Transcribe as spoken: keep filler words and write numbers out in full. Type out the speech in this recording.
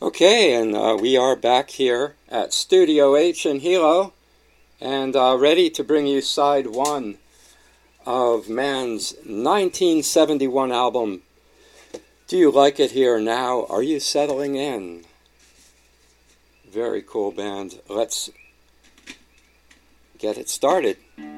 Okay, and uh, we are back here at Studio H in Hilo, and uh, ready to bring you side one of Man's nineteen seventy-one album, Do You Like It Here Now? Are You Settling In? Very cool band. Let's get it started.